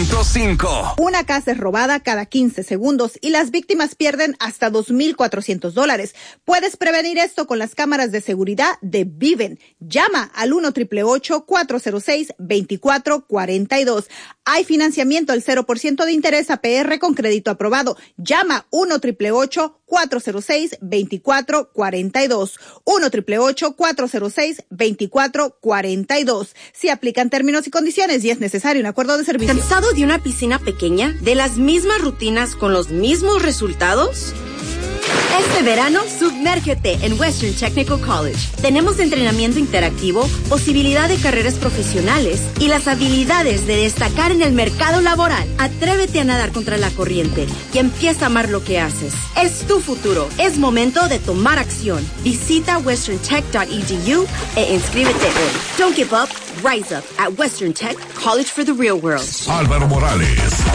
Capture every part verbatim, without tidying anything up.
punto cinco. Una casa es robada cada quince segundos y las víctimas pierden hasta dos mil cuatrocientos dólares. Puedes prevenir esto con las cámaras de seguridad de Viven. Llama al uno ocho ocho ocho, cuatro cero seis, dos cuatro cuatro dos. Hay financiamiento al cero por ciento de interés A P R con crédito aprobado. Llama uno ocho ocho ocho, cuatro cero seis, dos cuatro cuatro dos. uno ocho ocho ocho, cuatro cero seis, dos cuatro cuatro dos. Si aplican términos y condiciones y es necesario un acuerdo de servicio. ¿Cansado de una piscina pequeña? ¿De las mismas rutinas con los mismos resultados? Este verano, sumérgete en Western Technical College. Tenemos entrenamiento interactivo, posibilidad de carreras profesionales y las habilidades de destacar en el mercado laboral. Atrévete a nadar contra la corriente y empieza a amar lo que haces. Es tu futuro. Es momento de tomar acción. Visita western tech punto e d u e inscríbete hoy. Don't give up. Rise up at Western Tech College for the Real World. Álvaro Morales,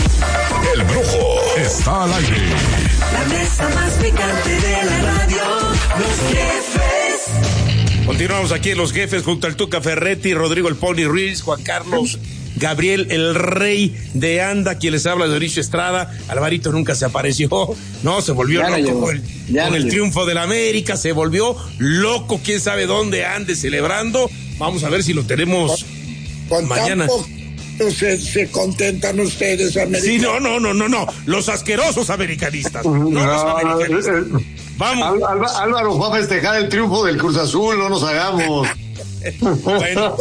el Brujo, está al aire. La mesa más picante de la radio, Los Jefes. Continuamos aquí en Los Jefes junto al Tuca Ferretti, Rodrigo el Pony Ruiz, Juan Carlos, Gabriel el Rey de Anda, quien les habla de Oricio Estrada. Alvarito nunca se apareció, no, se volvió ya loco con el, con el triunfo del América, se volvió loco, quién sabe dónde ande celebrando. Vamos a ver si lo tenemos con, con mañana. Se, se contentan ustedes, americanos. Sí, no, no, no, no, no. Los asquerosos americanistas. No, no los americanistas. Vamos. Al, Al, Álvaro va a festejar el triunfo del Cruz Azul, no nos hagamos. Bueno,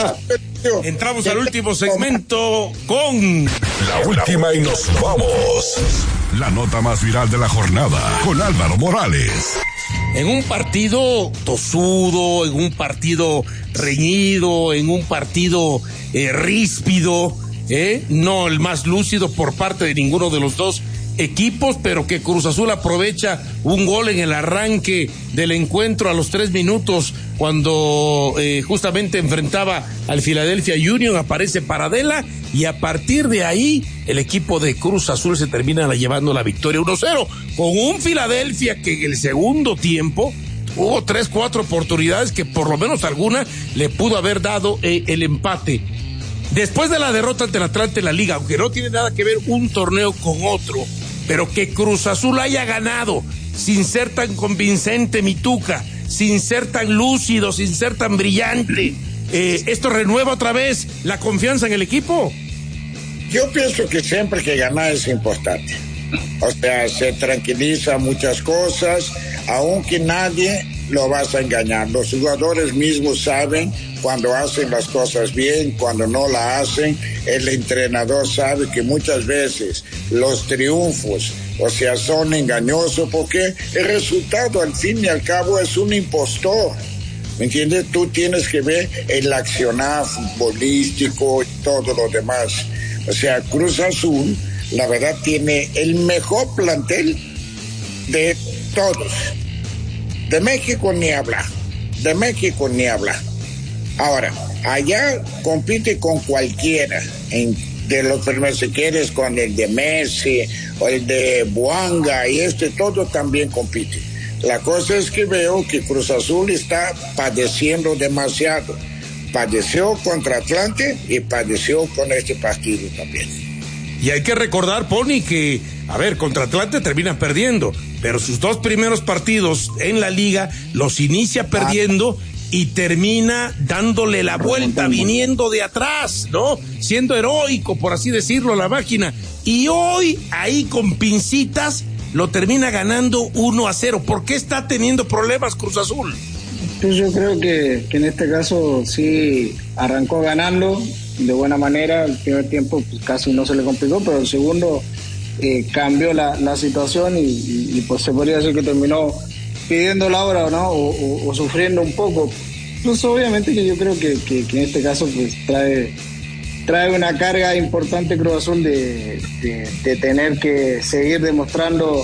entramos al último segmento con la última y nos vamos. La nota más viral de la jornada con Álvaro Morales. En un partido tosudo, en un partido reñido, en un partido eh, ríspido, eh, no el más lúcido por parte de ninguno de los dos equipos, pero que Cruz Azul aprovecha un gol en el arranque del encuentro a los tres minutos cuando eh, justamente enfrentaba al Philadelphia Union, aparece Paradela y a partir de ahí el equipo de Cruz Azul se termina llevando la victoria uno cero con un Philadelphia que en el segundo tiempo hubo tres, cuatro oportunidades que por lo menos alguna le pudo haber dado eh, el empate. Después de la derrota ante el Atlante en la Liga, aunque no tiene nada que ver un torneo con otro, pero que Cruz Azul haya ganado sin ser tan convincente, mi Tuca, sin ser tan lúcido, sin ser tan brillante, eh, ¿esto renueva otra vez la confianza en el equipo? Yo pienso que siempre que ganar es importante. O sea, se tranquiliza muchas cosas, aunque nadie lo vas a engañar. Los jugadores mismos saben cuando hacen las cosas bien, cuando no la hacen. El entrenador sabe que muchas veces los triunfos, o sea, son engañosos porque el resultado al fin y al cabo es un impostor. ¿Me entiendes? Tú tienes que ver el accionar futbolístico y todo lo demás. O sea, Cruz Azul, la verdad, tiene el mejor plantel de todos. De México ni hablar. De México ni hablar. Ahora, allá compite con cualquiera. En, de los primeros, si quieres, con el de Messi o el de Buanga y este, todo también compite. La cosa es que veo que Cruz Azul está padeciendo demasiado. Padeció contra Atlante y padeció con este partido también. Y hay que recordar, Pony, que, a ver, contra Atlante termina perdiendo, pero sus dos primeros partidos en la liga los inicia perdiendo y termina dándole la vuelta, viniendo de atrás, ¿no? Siendo heroico, por así decirlo, la máquina. Y hoy, ahí con pincitas, lo termina ganando uno a cero. ¿Por qué está teniendo problemas Cruz Azul? Pues yo creo que, que en este caso sí arrancó ganando de buena manera. El primer tiempo pues, casi no se le complicó, pero el segundo eh, cambió la, la situación y, y, y pues se podría decir que terminó pidiendo la hora, ¿no? O, o, o sufriendo un poco. Pues obviamente que yo creo que, que, que en este caso pues trae trae una carga importante Cruz Azul de, de, de tener que seguir demostrando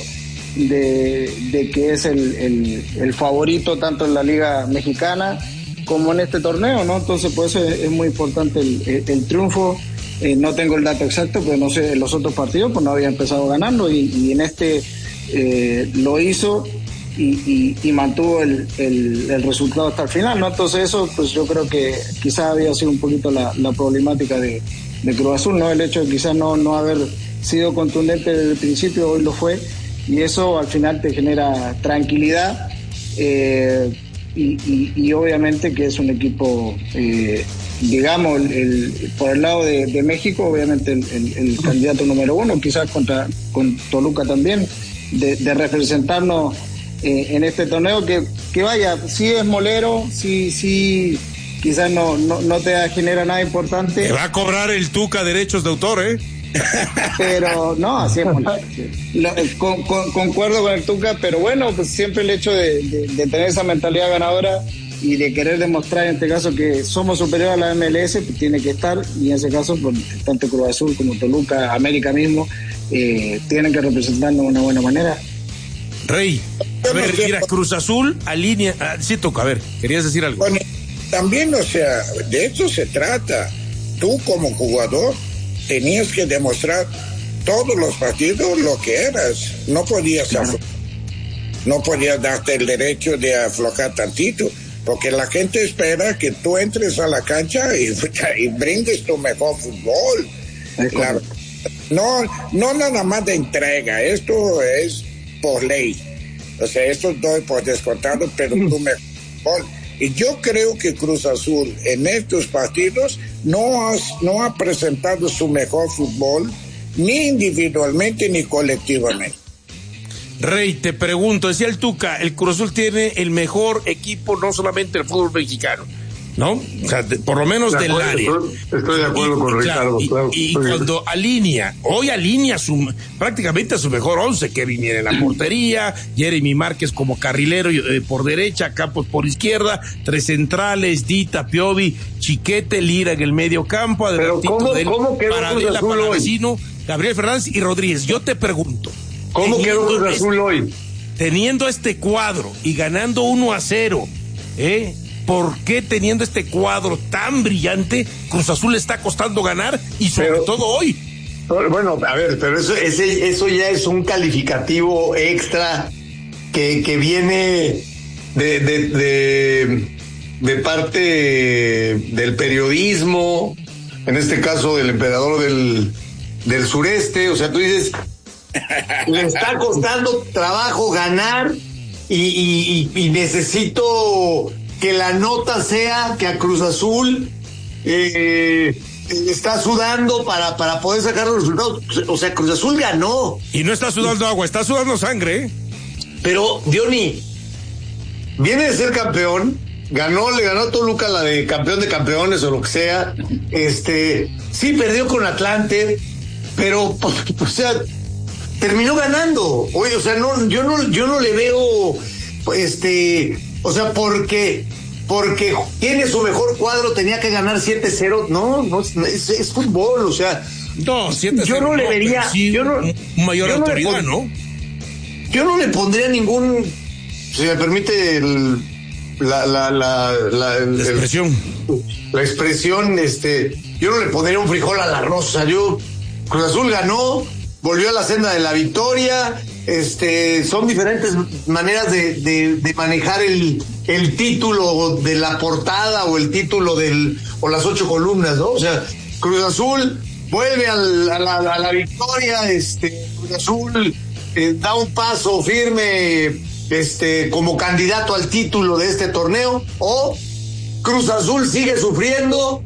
de, de que es el, el, el favorito tanto en la Liga Mexicana como en este torneo, ¿no? Entonces por eso es, es muy importante el, el, el triunfo. Eh, no tengo el dato exacto, pero no sé, en los otros partidos pues no había empezado ganando y, y en este eh, lo hizo y, y, y mantuvo el, el, el resultado hasta el final, ¿no? Entonces eso pues yo creo que quizás había sido un poquito la, la problemática de, de Cruz Azul, ¿no? El hecho de quizás no, no haber sido contundente desde el principio, hoy lo fue, y eso al final te genera tranquilidad, eh, y, y, y obviamente que es un equipo, eh, digamos, el, el, por el lado de, de México, obviamente el, el, el candidato número uno, quizás contra con Toluca también, de, de representarnos eh, en este torneo, que, que vaya, sí es molero, sí, sí, quizás no, no, no te genera nada importante. Te va a cobrar el Tuca derechos de autor, ¿eh? Pero no, así es molero. Lo, con, con, concuerdo con el Tuca, pero bueno, pues siempre el hecho de, de, de tener esa mentalidad ganadora y de querer demostrar en este caso que somos superiores a la M L S, pues tiene que estar, y en ese caso, pues, tanto Cruz Azul como Toluca, América mismo, eh, tienen que representarnos de una buena manera. Rey, a ver, mira, Cruz Azul alinea, ah, sí toca, a ver, querías decir algo. Bueno, también, o sea, de eso se trata. Tú como jugador tenías que demostrar todos los partidos lo que eras, no podías Claro. aflojar, no podías darte el derecho de aflojar tantito, porque la gente espera que tú entres a la cancha y, y brindes tu mejor fútbol. La- no, no nada más de entrega, esto es por ley. O sea, esto doy por descontado, pero tu mejor fútbol. Y yo creo que Cruz Azul en estos partidos no, has, no ha presentado su mejor fútbol, ni individualmente ni colectivamente. Rey, te pregunto, decía el Tuca, el Cruz Azul tiene el mejor equipo, no solamente del fútbol mexicano, ¿no? O sea, de- por lo menos De del acuerdo, área. estoy- estoy de acuerdo con Ricardo, y, claro. Y, y Estoy de cuando alinea, hoy alinea su, prácticamente a su mejor once, que viniera en la portería, Jeremy Márquez como carrilero eh, por derecha, Campos por izquierda, tres centrales, Dita, Piovi, Chiquete, Lira en el medio campo, adelantito ¿cómo- de él, cómo quedó Cruz Paradela, Azul hoy? Palavecino, Gabriel Fernández y Rodríguez. Yo te pregunto, ¿Cómo quedó teniendo Cruz Azul hoy? teniendo este cuadro y ganando uno a cero, ¿eh? ¿Por qué teniendo este cuadro tan brillante, Cruz Azul le está costando ganar y sobre Pero- todo hoy? Bueno, a ver, pero eso, ese, eso ya es un calificativo extra que, que viene de, de, de, de parte del periodismo, en este caso del emperador del, del sureste. O sea, tú dices, le está costando trabajo ganar y, y, y, y necesito que la nota sea que a Cruz Azul eh, está sudando para, para poder sacar los resultados. O sea, Cruz Azul ganó. Y no está sudando agua, está sudando sangre, ¿eh? Pero, Diony, viene de ser campeón, ganó, le ganó a Toluca la de campeón de campeones o lo que sea. Este, sí perdió con Atlante, pero, o sea, terminó ganando. Oye, o sea, no, yo no, yo no le veo, este, o sea, porque, porque tiene su mejor cuadro, tenía que ganar siete cero. No, no, es, es fútbol, o sea. No, siete Yo no le vería, pero sí yo no, un mayor yo no le autoridad, pon- ¿no? Yo no le pondría ningún, si me permite el, la, la, la, la, el- La expresión. la expresión, este, yo no le pondría un frijol a la rosa. Yo, Cruz Azul ganó, volvió a la senda de la victoria. Este, son diferentes maneras de, de, de manejar el, el título de la portada o el título del, o las ocho columnas, ¿no? O sea, Cruz Azul vuelve al, a, la, a la victoria, este, Cruz Azul eh, da un paso firme, este, como candidato al título de este torneo, o Cruz Azul sigue sufriendo,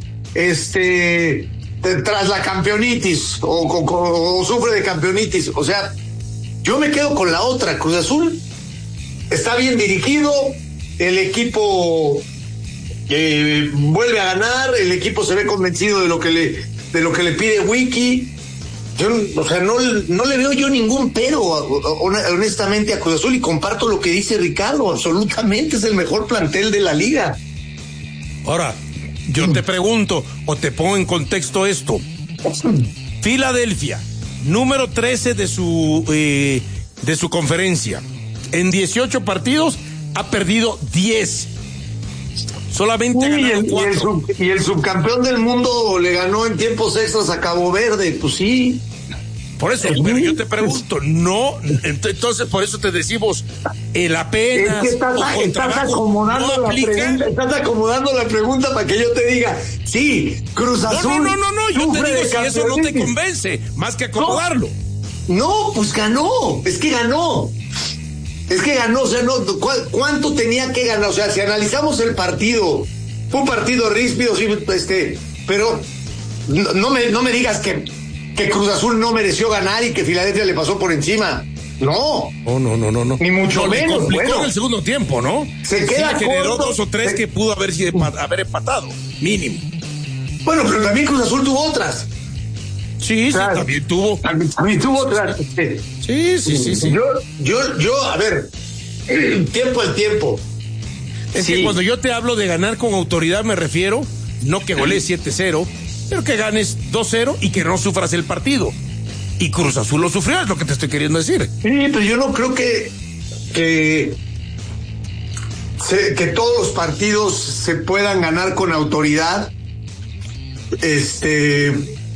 este, de- tras la campeonitis, o, o- o sufre de campeonitis. O sea, yo me quedo con la otra. Cruz Azul está bien dirigido, el equipo eh, vuelve a ganar, el equipo se ve convencido de lo que le, de lo que le pide Wiki. Yo, o sea, no, no le veo yo ningún pero, honestamente, a Cruz Azul, y comparto lo que dice Ricardo, absolutamente es el mejor plantel de la liga. Ahora, yo te pregunto, o te pongo en contexto esto. Filadelfia, número trece de su, eh, de su conferencia. En dieciocho partidos ha perdido diez. Solamente Uy, ha y, ganado el, y, el cuatro. sub- y el subcampeón del mundo le ganó en tiempos extras a Cabo Verde, pues sí. Por eso, pero yo te pregunto, no, entonces por eso te decimos, el apenas. Es que estás, o estás trabajo, acomodando ¿no la aplica? pregunta, estás acomodando la pregunta para que yo te diga, sí, Cruz Azul. No, no, no, no, yo te sufre digo de si eso no te campeonismo. convence, más que acomodarlo. No, no, pues ganó, es que ganó. Es que ganó, o sea, no, ¿cu- ¿cuánto tenía que ganar? O sea, si analizamos el partido, fue un partido ríspido, sí, este, pero no, no me, no me digas que, que Cruz Azul no mereció ganar y que Filadelfia le pasó por encima. No. No, no, no, no, no. Ni mucho no, menos, le complicó bueno. en el segundo tiempo, ¿no? Se queda sí, generó corto. dos o tres Se- que pudo haber, sido empa- haber empatado, mínimo. Bueno, pero también Cruz Azul tuvo otras. Sí, sí, Claro. también tuvo. También, también tuvo otras. Sí, sí, sí, sí. Yo, yo, yo, a ver, tiempo al tiempo. Es Sí. que cuando yo te hablo de ganar con autoridad me refiero, no que golees siete cero, pero que ganes dos cero y que no sufras el partido. Y Cruz Azul lo sufrió, es lo que te estoy queriendo decir. Sí, pero yo no creo que que se- que todos los partidos se puedan ganar con autoridad. Este,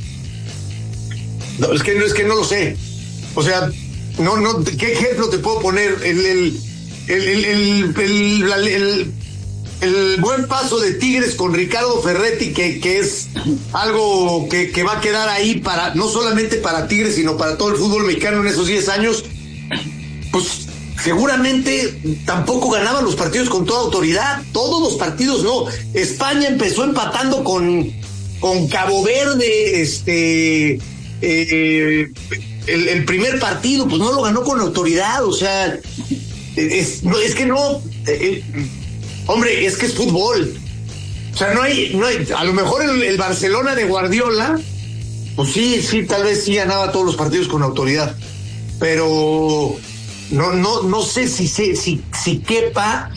no, es que no es que no lo sé. O sea, no, no. ¿Qué ejemplo te puedo poner? El el el el el, el- la- el- el buen paso de Tigres con Ricardo Ferretti, que, que es algo que, que va a quedar ahí para, no solamente para Tigres, sino para todo el fútbol mexicano en esos diez años, pues seguramente tampoco ganaban los partidos con toda autoridad, todos los partidos no. España empezó empatando con, con Cabo Verde, este, eh, el, el primer partido, pues no lo ganó con autoridad, o sea, es, no, es que no... Eh, Hombre, es que es fútbol. O sea, no hay, no hay, a lo mejor el, el Barcelona de Guardiola, pues sí, sí, tal vez sí ganaba todos los partidos con autoridad. Pero no, no, no sé si si, si, si quepa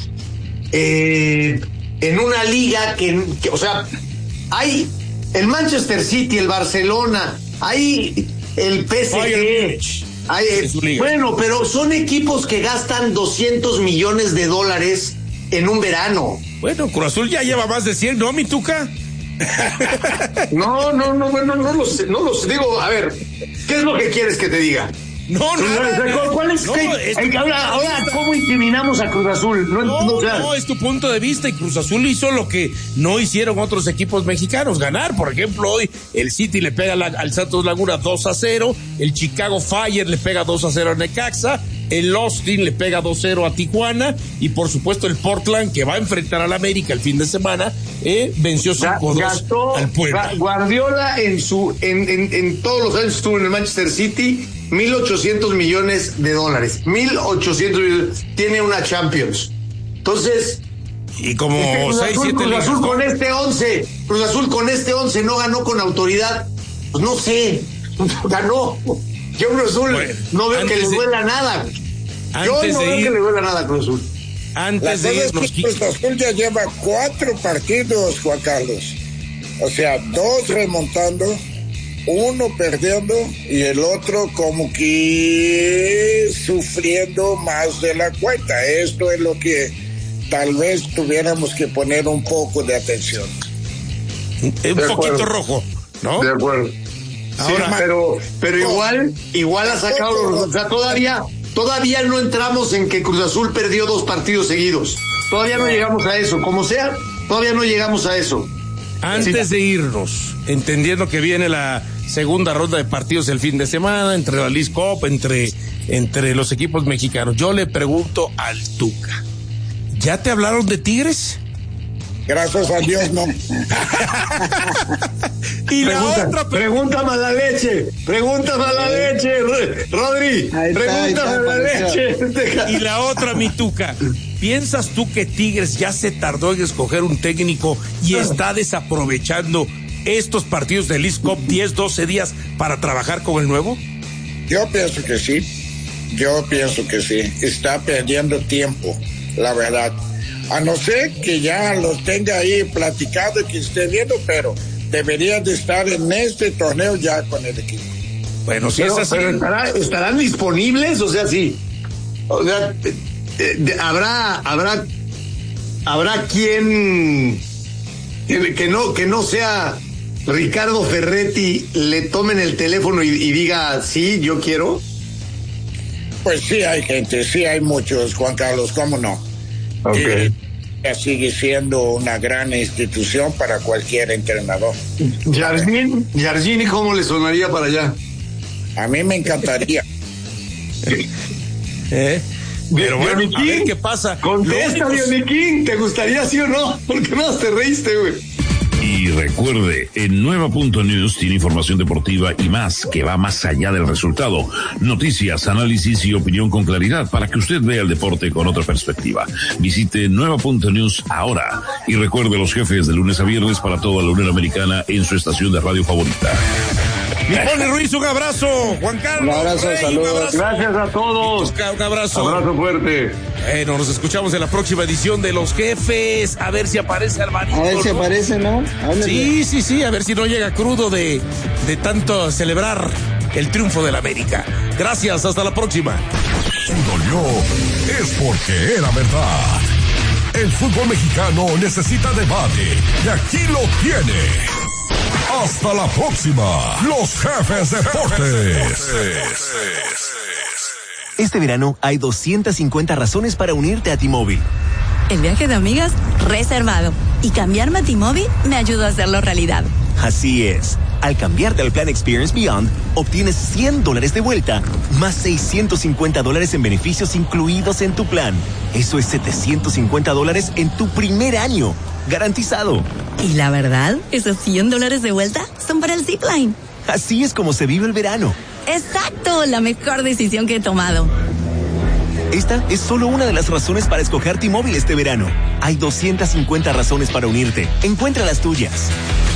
eh, en una liga que, que, o sea, hay el Manchester City, el Barcelona, hay el P S Bayern G. Múnich. Hay, Es su liga. bueno, pero son equipos que gastan doscientos millones de dólares en un verano. Bueno, Cruz Azul ya lleva más de cien, ¿no, mi Tuca? No, no, no, bueno, no lo sé, no lo sé. Digo, a ver, ¿qué es lo que quieres que te diga? No, no. ¿Cuál, cuál es? No, qué- es tu ahora, punto de ahora, vista. ¿cómo incriminamos a Cruz Azul? No, No, no, o sea, no, es tu punto de vista y Cruz Azul hizo lo que no hicieron otros equipos mexicanos, ganar. Por ejemplo, hoy el City le pega la- al Santos Laguna dos a cero, el Chicago Fire le pega dos a cero a Necaxa, el Austin le pega dos cero a Tijuana y por supuesto el Portland, que va a enfrentar al América el fin de semana, eh, venció cinco dos gastó al Puebla. Ga- Guardiola en su en, en, en todos los años estuvo en el Manchester City, mil ochocientos millones de dólares, mil ochocientos millones, tiene una Champions. Entonces, Y como este Cruz seis, Azul, siete Cruz ligas, Azul ¿no? con este once, Cruz Azul con este once no ganó con autoridad, pues no sé, ganó. Yo Cruz Azul Bueno, no veo que antes le de- duela nada. Yo antes no de veo ir- que le duela nada a Cruz Azul. La Antes de cosa es irnos, que Cruz Azul ya lleva cuatro partidos, Juan Carlos. O sea, dos remontando, uno perdiendo y el otro como que sufriendo más de la cuenta. Esto es lo que tal vez tuviéramos que poner un poco de atención. un De poquito acuerdo. rojo, ¿no? De acuerdo. Ahora- Sí, pero, pero igual, igual ha sacado los, o sea, todavía, todavía no entramos en que Cruz Azul perdió dos partidos seguidos. Todavía no llegamos a eso. Como sea, todavía no llegamos a eso. Antes de irnos, entendiendo que viene la segunda ronda de partidos el fin de semana, entre la Leagues Cup, entre, entre los equipos mexicanos, yo le pregunto al Tuca, ¿ya te hablaron de Tigres? Gracias a Dios, no. Y la Pregunta, otra pre- pregunta mala leche, pregunta mala leche, Rodri, Ahí está, pregunta ahí está, mala apareció. leche. y la otra, mi Tuca, ¿piensas tú que Tigres ya se tardó en escoger un técnico y está desaprovechando estos partidos de Leagues Cup diez, doce días para trabajar con el nuevo? Yo pienso que sí. Yo pienso que sí. Está perdiendo tiempo, la verdad. A no ser que ya los tenga ahí platicado y que esté viendo, pero debería de estar en este torneo ya con el equipo. Bueno, si Pero, es así, pero estará- estarán disponibles, o sea, sí. O sea, eh, eh, habrá, habrá, habrá quien que, que no, que no sea Ricardo Ferretti le tomen el teléfono y, y diga, sí, yo quiero? Pues sí hay gente, sí hay muchos, Juan Carlos, ¿cómo no? Okay. Y sigue siendo una gran institución para cualquier entrenador. Jardín, Jardín, ¿y cómo le sonaría para allá? A mí me encantaría. ¿Eh? Pero bueno, a ver qué pasa. Contesta, único... Dioniquín, ¿te gustaría sí o no? Porque no te reíste, güey. Y recuerde, en Nueva punto news tiene información deportiva y más que va más allá del resultado. Noticias, análisis y opinión con claridad para que usted vea el deporte con otra perspectiva. Visite Nueva punto news ahora y recuerde los jefes de lunes a viernes para toda la Unión Americana en su estación de radio favorita. Mi Poli Ruiz, un abrazo. Juan Carlos. Un abrazo, hey, saludos. Un abrazo. Gracias a todos. Un abrazo. Abrazo fuerte. Bueno, nos escuchamos en la próxima edición de Los Jefes. A ver si aparece Alvarito. A ver si ¿no? aparece, ¿no? Háblale. Sí, sí, sí. A ver si no llega crudo de, de tanto celebrar el triunfo del América. Gracias, hasta la próxima. Si dolió, es porque era verdad. El fútbol mexicano necesita debate. Y aquí lo tiene. Hasta la próxima. Los Jefes Deportes. Este verano hay doscientas cincuenta razones para unirte a T-Mobile. El viaje de amigas reservado. Y cambiarme a T-Mobile me ayudó a hacerlo realidad. Así es. Al cambiarte al plan Experience Beyond, obtienes cien dólares de vuelta, más seiscientos cincuenta dólares en beneficios incluidos en tu plan. Eso es setecientos cincuenta dólares en tu primer año. Garantizado. Y la verdad, esos cien dólares de vuelta son para el Zipline. Así es como se vive el verano. Exacto, la mejor decisión que he tomado. Esta es solo una de las razones para escoger T-Mobile este verano. Hay doscientas cincuenta razones para unirte. Encuentra las tuyas.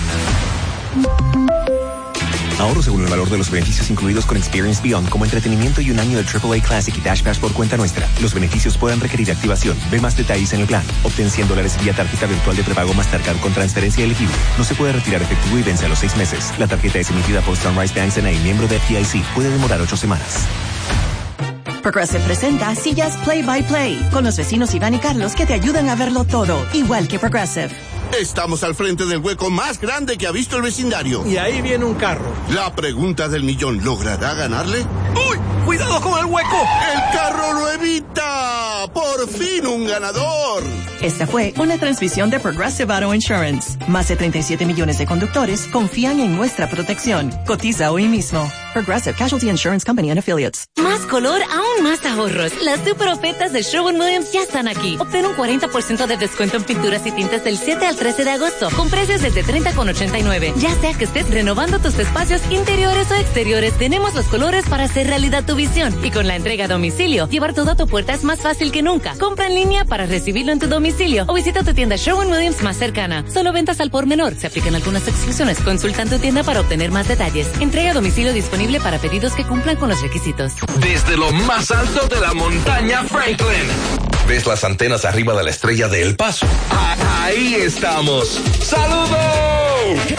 Ahorro según el valor de los beneficios incluidos con Experience Beyond, como entretenimiento y un año de triple A Classic y Dash Pass por cuenta nuestra. Los beneficios pueden requerir activación. Ve más detalles en el plan. Obtén cien dólares vía tarjeta virtual de prepago Mastercard con transferencia elegible. No se puede retirar efectivo y vence a los seis meses. La tarjeta es emitida por Sunrise Banks N A, miembro de F D I C. Puede demorar ocho semanas. Progressive presenta Sillas Play by Play con los vecinos Iván y Carlos que te ayudan a verlo todo, igual que Progressive. Estamos al frente del hueco más grande que ha visto el vecindario. Y ahí viene un carro. La pregunta del millón, ¿logrará ganarle? ¡Uy! ¡Cuidado con el hueco! ¡El carro lo evita! ¡Por fin un ganador! Esta fue una transmisión de Progressive Auto Insurance. Más de treinta y siete millones de conductores confían en nuestra protección. Cotiza hoy mismo. Progressive Casualty Insurance Company and Affiliates. Más color, aún más ahorros. Las super ofertas de Sherwin-Williams ya están aquí. Obtén un cuarenta por ciento de descuento en pinturas y tintes del siete al trece de agosto, con precios desde treinta con ochenta y nueve. Ya sea que estés renovando tus espacios interiores o exteriores, tenemos los colores para hacer realidad tu visión. Y con la entrega a domicilio, llevar todo a tu puerta es más fácil que nunca. Compra en línea para recibirlo en tu domicilio o visita tu tienda Sherwin-Williams más cercana. Solo ventas al por menor. Se aplican algunas exclusiones. Consulta en tu tienda para obtener más detalles. Entrega a domicilio disponible para pedidos que cumplan con los requisitos. Desde lo más alto de la montaña Franklin, ¿ves las antenas arriba de la estrella de El Paso? Ah, ahí estamos. ¡Saludos!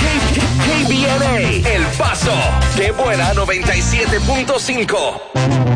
K B N A El Paso. ¡Qué buena! noventa y siete punto cinco.